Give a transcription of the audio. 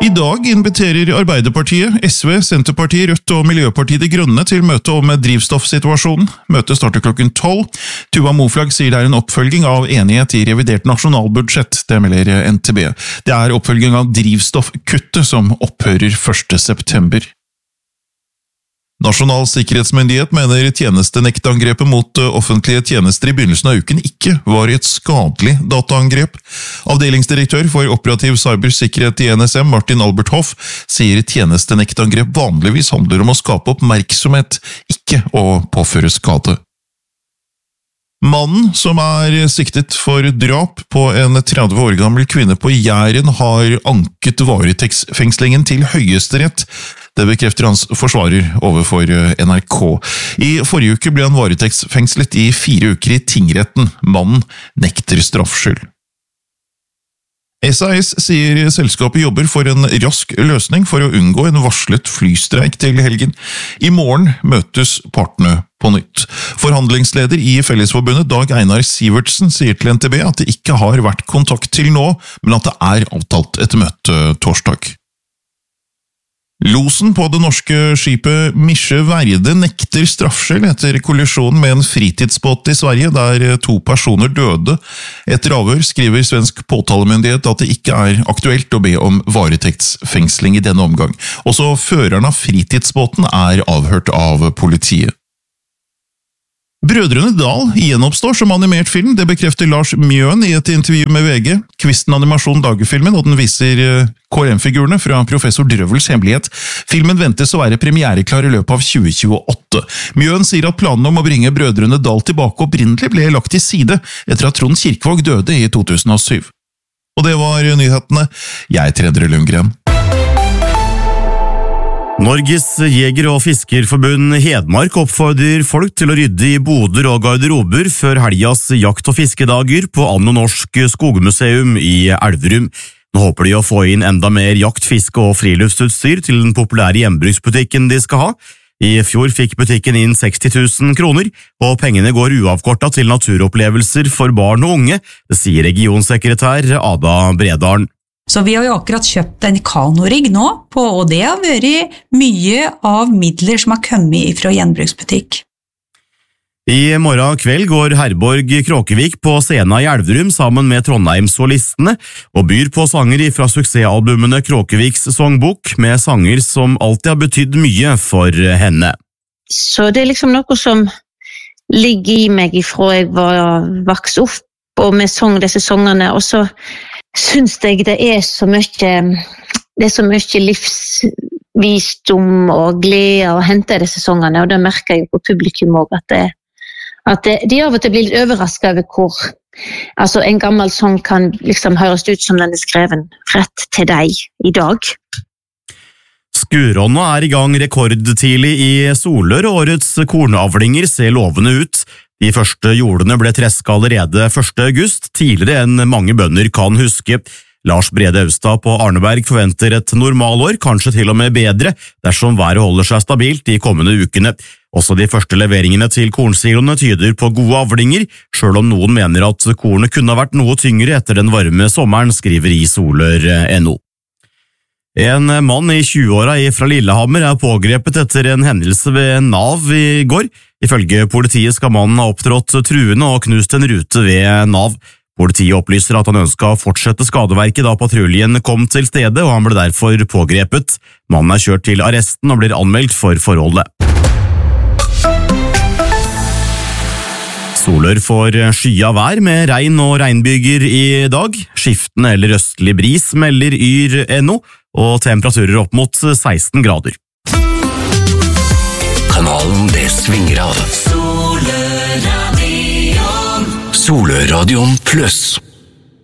I dag inviterer Arbeiderpartiet, SV, Senterpartiet, Rødt og Miljøpartiet De Grønne til møte om drivstoffsituasjonen. Møtet starter klokken 12. Tuva Moflag sier det en oppfølging av enighet i revidert nasjonalbudsjett, det melder NTB. Det oppfølging av drivstoffkuttet som opphører 1. september. Nasjonal sikkerhetsmyndighet mener tjenestenektangrepet mot offentlige tjenester i begynnelsen av uken ikke var et skadelig dataangrep. Avdelingsdirektør for operativ cybersikkerhet i NSM, Martin Albert Hoff, sier tjenestenektangrep vanligvis handler om å skape oppmerksomhet, ikke å påføre skade. Mannen som siktet for drap på en 30 år gammel kvinne på Jæren har anket varetektsfengslingen til Høyesterett. Det bekrefter hans forsvarer overfor NRK. I forrige uke ble han varetektsfengslet i 4 uker i tingretten. Mannen nekter straffskyld. SAS sier selskapet jobber for en rask løsning for å unngå en varslet flystreik til helgen. I morgen møtes partene på nytt. Forhandlingsleder i Fellesforbundet, Dag Einar Sivertsen, sier til NTB at det ikke har vært kontakt til nå, men at det avtalt et møte torsdag. Losen på det norske skipet Misje Verde nekter straffskyld etter kollisjonen med en fritidsbåt i Sverige, der 2 personer døde. Etter avhør skriver svensk påtalemyndighet at det ikke aktuelt å be om varetektsfengsling i denne omgang. Også føreren av fritidsbåten avhørt av politiet. Brødrene Dal gjenoppstår som animert film, det bekrefter Lars Mjøen i et intervju med VG. Kvisten animasjon lager filmen, og den viser KRM-figurene fra Professor Drøvels hemmelighet. Filmen ventes å være premiereklar i løpet av 2028. Mjøen sier at planen om å bringe Brødrene Dal tilbake opprinnelig ble lagt til side etter at Trond Kirkvaag døde i 2007. Og det var nyhetene. Jeg er Endre Lundgren. Norges Jeger- og Fiskerforbund Hedmark oppfordrer folk til å rydde i boder og garderober før helgas jakt- og fiskedager på Anno Norsk Skogmuseum i Elverum. Nå håper de å få inn enda mer jakt-, fiske- og friluftsutstyr til den populære hjembruksbutikken de skal ha. I fjor fikk butikken inn 60 000 kroner, og pengene går uavkortet til naturopplevelser for barn og unge, det sier regionsekretær Ada Bredalen. Så vi har jo akkurat kjøpt en kanorigg nå, og det har vært mye av midler som har kommet fra gjenbruksbutikk. I morgen kveld går Herborg Kråkevik på scenen i Elverum sammen med Trondheimssolistene og byr på sanger fra suksessalbumene Kråkeviks songbok med sanger som alltid har betydd mye for henne. Så det liksom noe som ligger i meg ifra jeg var vokst opp og vi sang disse sangene, og så synes jeg det er så mye livsvisdom og glede å hente disse sangene, og det merker jeg på publikum også, at de av og til blir litt overrasket over hvor en gammel sang kan liksom høres ut som den skreven rett til deg i dag. Skuronna i gang rekordtidlig i Solør, og årets kornavlinger ser lovende ut. De første jordene ble tresket allerede 1. august, tidligere enn mange bønder kan huske. Lars Brede Austad på Arneberg forventer et normalår, kanskje til og med bedre, dersom været holder seg stabilt de kommende ukene. Også de første leveringene til kornsiloene tyder på gode avlinger, selv om noen mener at kornet kunne ha vært noe tyngre etter den varme sommeren, skriver i Solør.no. En mann i 20-åra fra Lillehammer pågrepet etter en hendelse ved Nav i går. Ifølge politiet skal mannen ha opptrådt truende og knust en rute ved Nav. Politiet opplyser at han ønsket å fortsette skadeverket da patruljen kom til stedet, og han ble derfor pågrepet. Mannen kjørt til arresten og blir anmeldt for forholdet. Solør får skya vær med regn og regnbyger i dag. Skiftende eller østlig bris melder Yr.no, og temperaturer opp mot 16 grader. Kanalen det svinger av. Solørradion Plus.